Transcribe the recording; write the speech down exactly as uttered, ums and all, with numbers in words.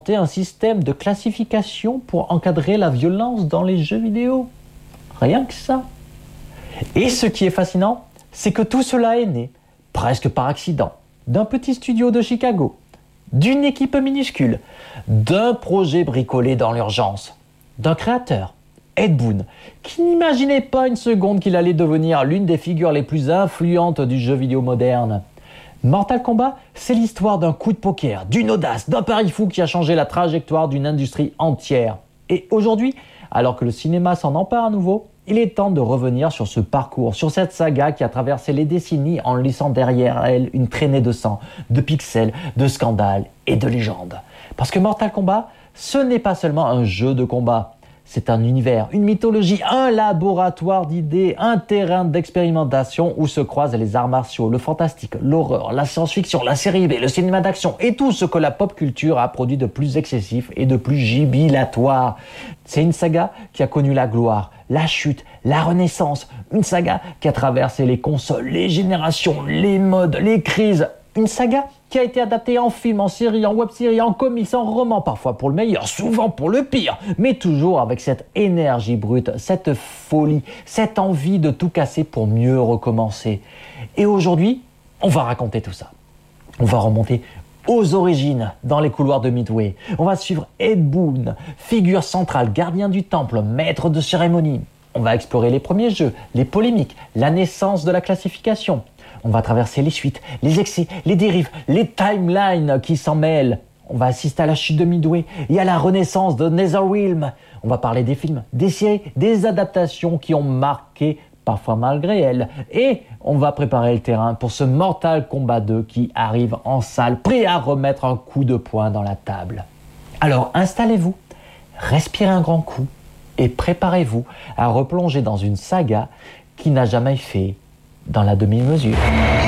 un système de classification pour encadrer la violence dans les jeux vidéo. Rien que ça. Et ce qui est fascinant, c'est que tout cela est né, presque par accident, d'un petit studio de Chicago, d'une équipe minuscule, d'un projet bricolé dans l'urgence, d'un créateur, Ed Boon, qui n'imaginait pas une seconde qu'il allait devenir l'une des figures les plus influentes du jeu vidéo moderne. Mortal Kombat, c'est l'histoire d'un coup de poker, d'une audace, d'un pari fou qui a changé la trajectoire d'une industrie entière. Et aujourd'hui, alors que le cinéma s'en empare à nouveau, il est temps de revenir sur ce parcours, sur cette saga qui a traversé les décennies en laissant derrière elle une traînée de sang, de pixels, de scandales et de légendes. Parce que Mortal Kombat, ce n'est pas seulement un jeu de combat. C'est un univers, une mythologie, un laboratoire d'idées, un terrain d'expérimentation où se croisent les arts martiaux, le fantastique, l'horreur, la science-fiction, la série B, le cinéma d'action et tout ce que la pop culture a produit de plus excessif et de plus jubilatoire. C'est une saga qui a connu la gloire, la chute, la renaissance, une saga qui a traversé les consoles, les générations, les modes, les crises, une saga qui a été adaptée en film, en série, en web-série, en comics, en roman, parfois pour le meilleur, souvent pour le pire, mais toujours avec cette énergie brute, cette folie, cette envie de tout casser pour mieux recommencer. Et aujourd'hui, on va raconter tout ça. On va remonter aux origines dans les couloirs de Midway. On va suivre Ed Boon, figure centrale, gardien du temple, maître de cérémonie. On va explorer les premiers jeux, les polémiques, la naissance de la classification. On va traverser les suites, les excès, les dérives, les timelines qui s'en mêlent. On va assister à la chute de Midway et à la renaissance de Netherrealm. On va parler des films, des séries, des adaptations qui ont marqué, parfois malgré elles. Et on va préparer le terrain pour ce Mortal Kombat deux qui arrive en salle, prêt à remettre un coup de poing dans la table. Alors installez-vous, respirez un grand coup et préparez-vous à replonger dans une saga qui n'a jamais fait dans la demi-mesure.